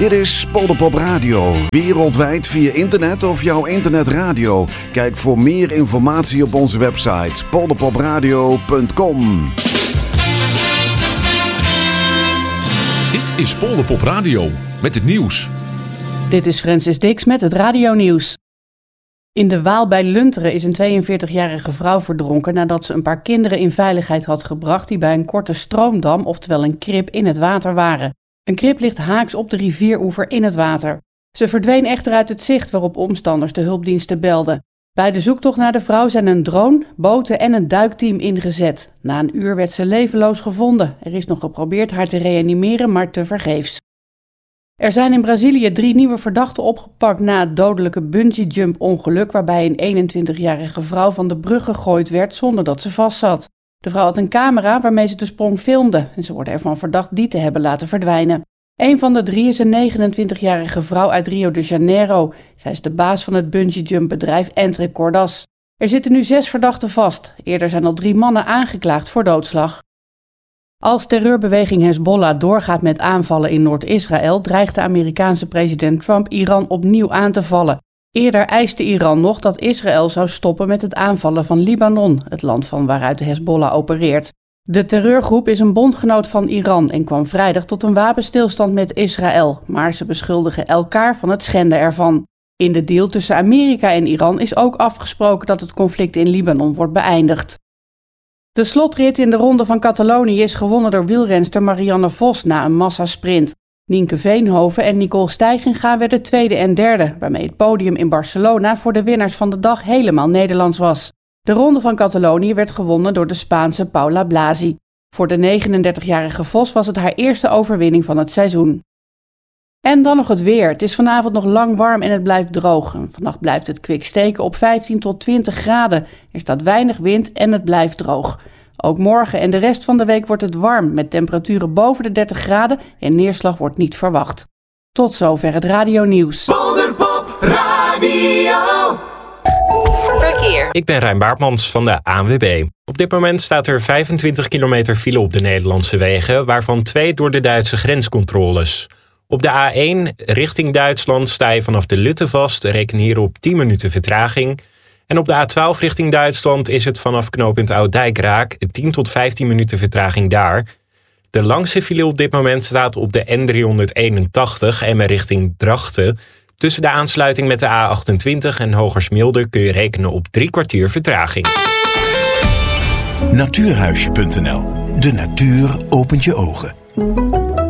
Dit is Polderpop Radio, wereldwijd via internet of jouw internetradio. Kijk voor meer informatie op onze website polderpopradio.com. Dit is Polderpop Radio met het nieuws. Dit is Francis Dix met het radionieuws. In de Waal bij Lunteren is een 42-jarige vrouw verdronken nadat ze een paar kinderen in veiligheid had gebracht die bij een korte stroomdam, oftewel een krib, in het water waren. Een krib ligt haaks op de rivieroever in het water. Ze verdween echter uit het zicht, waarop omstanders de hulpdiensten belden. Bij de zoektocht naar de vrouw zijn een drone, boten en een duikteam ingezet. Na een uur werd ze levenloos gevonden. Er is nog geprobeerd haar te reanimeren, maar tevergeefs. Er zijn in Brazilië 3 nieuwe verdachten opgepakt na het dodelijke bungee-jump-ongeluk waarbij een 21-jarige vrouw van de brug gegooid werd zonder dat ze vastzat. De vrouw had een camera waarmee ze de sprong filmde en ze worden ervan verdacht die te hebben laten verdwijnen. Een van de 3 is een 29-jarige vrouw uit Rio de Janeiro. Zij is de baas van het bungee-jump-bedrijf Entre Cordas. Er zitten nu 6 verdachten vast. Eerder zijn al 3 mannen aangeklaagd voor doodslag. Als terreurbeweging Hezbollah doorgaat met aanvallen in Noord-Israël, dreigt de Amerikaanse president Trump Iran opnieuw aan te vallen. Eerder eiste Iran nog dat Israël zou stoppen met het aanvallen van Libanon, het land van waaruit de Hezbollah opereert. De terreurgroep is een bondgenoot van Iran en kwam vrijdag tot een wapenstilstand met Israël, maar ze beschuldigen elkaar van het schenden ervan. In de deal tussen Amerika en Iran is ook afgesproken dat het conflict in Libanon wordt beëindigd. De slotrit in de Ronde van Catalonië is gewonnen door wielrenster Marianne Vos na een massasprint. Nienke Veenhoven en Nicole Steigenga werden tweede en derde, waarmee het podium in Barcelona voor de winnaars van de dag helemaal Nederlands was. De Ronde van Catalonië werd gewonnen door de Spaanse Paula Blasi. Voor de 39-jarige Vos was het haar eerste overwinning van het seizoen. En dan nog het weer. Het is vanavond nog lang warm en het blijft droog. Vannacht blijft het kwik steken op 15 tot 20 graden. Er staat weinig wind en het blijft droog. Ook morgen en de rest van de week wordt het warm, met temperaturen boven de 30 graden en neerslag wordt niet verwacht. Tot zover het radionieuws. Polderpop Radio. Verkeer. Ik ben Rijn Baartmans van de ANWB. Op dit moment staat er 25 kilometer file op de Nederlandse wegen, waarvan 2 door de Duitse grenscontroles. Op de A1 richting Duitsland sta je vanaf de Lutte vast, reken hier op 10 minuten vertraging. En op de A12 richting Duitsland is het vanaf knooppunt Oud-Dijkraak 10 tot 15 minuten vertraging daar. De langste file op dit moment staat op de N381 Emmen richting Drachten. Tussen de aansluiting met de A28 en Hogersmilde kun je rekenen op 3 kwartier vertraging. Natuurhuisje.nl. De natuur opent je ogen.